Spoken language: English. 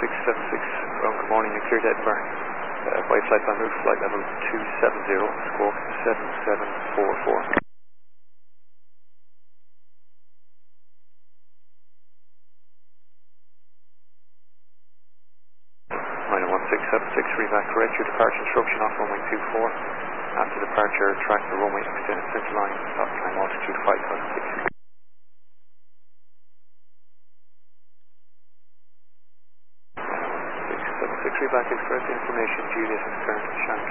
1676, good morning, you're cleared to Edinburgh. By flight en route, flight level 270, squawk 7744. Minor 1676, read back correct, your departure instruction off runway 24. After departure, track the runway extended center line, stop climb altitude 5006. 676, read back is correct information, Julius is currently Shanghai.